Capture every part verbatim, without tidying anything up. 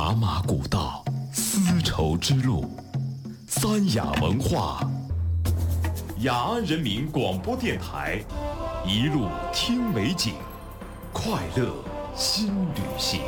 茶马古道，丝绸之路，三雅文化，雅安人民广播电台，一路听美景，快乐新旅行。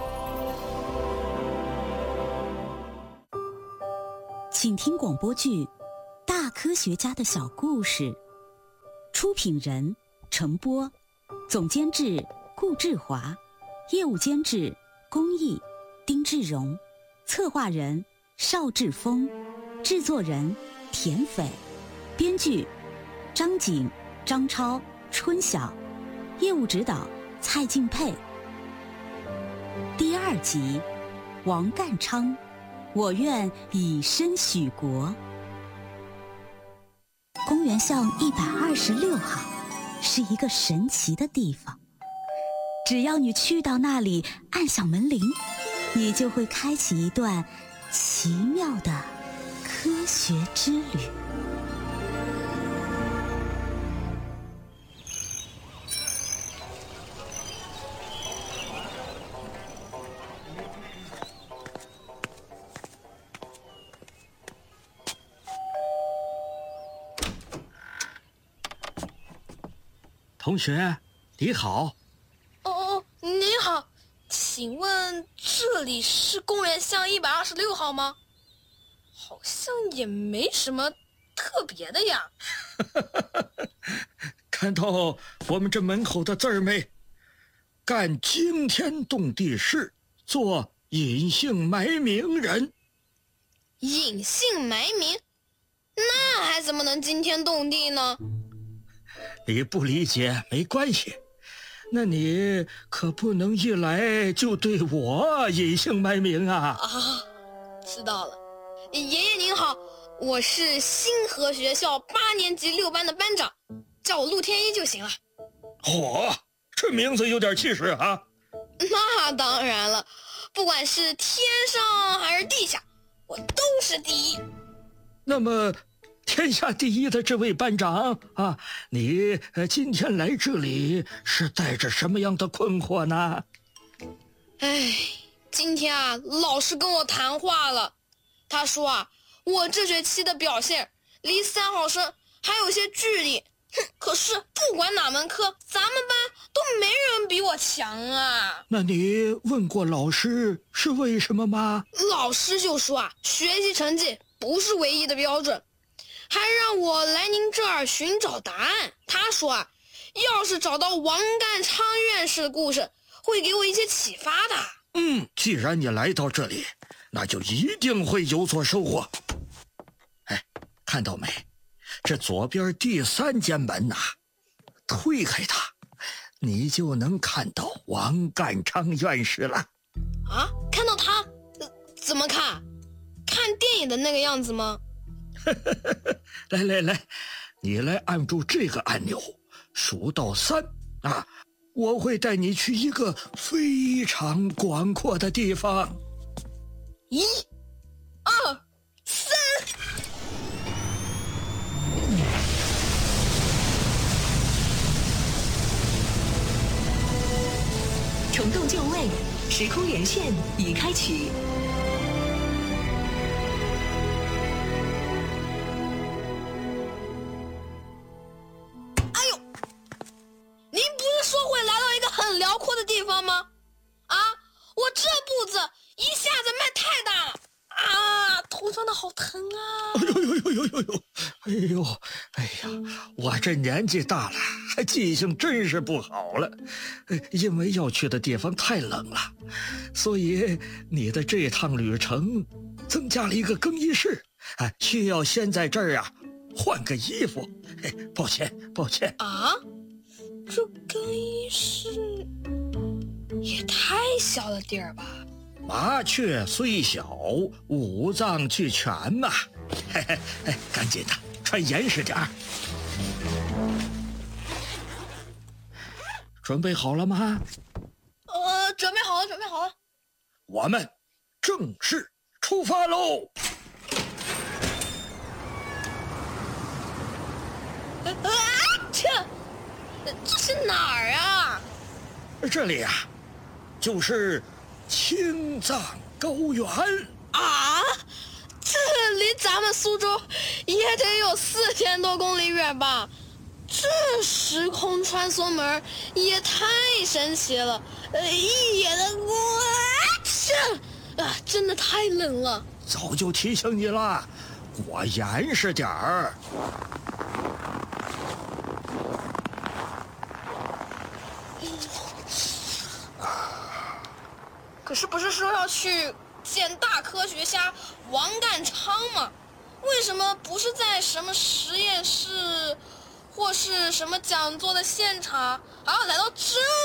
请听广播剧《大科学家的小故事》，出品人程波，总监制顾志华，业务监制龚毅、丁志荣，策划人邵志峰，制作人田斐，编剧张景、张超、春晓，业务指导蔡敬佩。第二集，王干昌，我愿以身许国。公园巷一百二十六号是一个神奇的地方，只要你去到那里，按响门铃，你就会开启一段奇妙的科学之旅。 同学，你好。 哦哦，你好，请问这里是公园巷一百二十六号吗？好像也没什么特别的呀。 看到我们这门口的字儿没？干惊天动地事，做隐姓埋名人。 隐姓埋名？那还怎么能惊天动地呢？ 你不理解没关系，那你可不能一来就对我隐姓埋名啊！ 啊，知道了。爷爷您好，我是星河学校八年级六班的班长，叫我陆天一就行了。 嚯，这名字有点气势啊！ 那当然了，不管是天上还是地下，我都是第一。 那么天下第一的这位班长啊，你呃今天来这里是带着什么样的困惑呢？ 哎，今天啊，老师跟我谈话了，他说啊，我这学期的表现离三好生还有些距离，哼，可是不管哪门课，咱们班都没人比我强啊。 那你问过老师是为什么吗？ 老师就说啊，学习成绩不是唯一的标准，还让我来您这儿寻找答案。他说啊，要是找到王干昌院士的故事，会给我一些启发的。 嗯，既然你来到这里，那就一定会有所收获。哎，看到没？这左边第三间门呐、啊，推开它，你就能看到王干昌院士了。 啊，看到他、呃、怎么看？看电影的那个样子吗？ 来来来，你来按住这个按钮，数到三啊，我会带你去一个非常广阔的地方。 一、二、三。 虫洞就位，时空连线已开启。 很辽阔的地方吗？啊，我这步子一下子迈太大了啊，头撞得好疼啊！ 哎呦呦呦呦呦呦！哎呦，哎呀，我这年纪大了，还记性真是不好了。因为要去的地方太冷了，所以你的这趟旅程增加了一个更衣室，哎，需要先在这儿啊换个衣服。哎，抱歉，抱歉啊。这更衣室也太小了点儿吧？ 麻雀虽小，五脏俱全嘛。嘿嘿嘿，赶紧的，穿严实点儿。准备好了吗？ 呃，准备好了，准备好了。 我们正式出发喽！ 啊，这这是哪儿啊？ 这里啊，就是青藏高原啊！这离咱们苏州也得有四千多公里远吧？这时空穿梭门也太神奇了！呃，一眼的过这啊，真的太冷了。 早就提醒你了，我严实点儿。 可是不是说要去见大科学家王淦昌吗？为什么不是在什么实验室或是什么讲座的现场，而要来到这